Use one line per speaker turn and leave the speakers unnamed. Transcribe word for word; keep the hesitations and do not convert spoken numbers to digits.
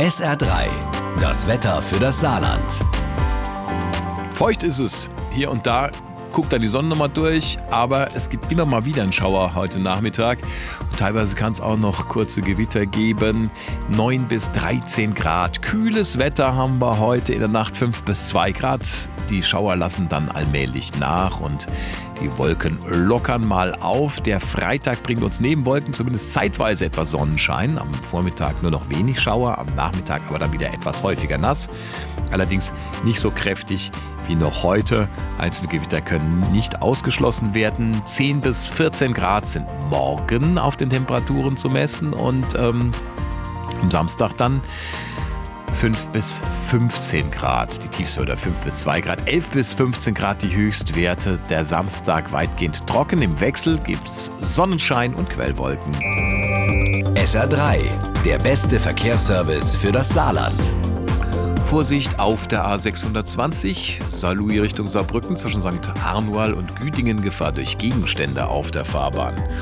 S R drei, das Wetter für das Saarland.
Feucht ist es. Hier und da guckt da die Sonne nochmal durch, aber es gibt immer mal wieder einen Schauer heute Nachmittag. Und teilweise kann es auch noch kurze Gewitter geben. neun bis dreizehn Grad. Kühles Wetter haben wir heute, in der Nacht fünf bis zwei Grad. Die Schauer lassen dann allmählich nach und die Wolken lockern mal auf. Der Freitag bringt uns neben Wolken zumindest zeitweise etwas Sonnenschein. Am Vormittag nur noch wenig Schauer, am Nachmittag aber dann wieder etwas häufiger nass. Allerdings nicht so kräftig wie noch heute. Einzelne Gewitter können nicht ausgeschlossen werden. zehn bis vierzehn Grad sind morgen auf den Temperaturen zu messen und ähm, am Samstag dann fünf bis fünfzehn Grad, die tiefste oder fünf bis zwei Grad, elf bis fünfzehn Grad die Höchstwerte. Der Samstag weitgehend trocken, im Wechsel gibt es Sonnenschein und Quellwolken.
S R drei, der beste Verkehrsservice für das Saarland.
Vorsicht auf der A sechshundertzwanzig, Saarlouis Richtung Saarbrücken zwischen Sankt Arnual und Güdingen, Gefahr durch Gegenstände auf der Fahrbahn.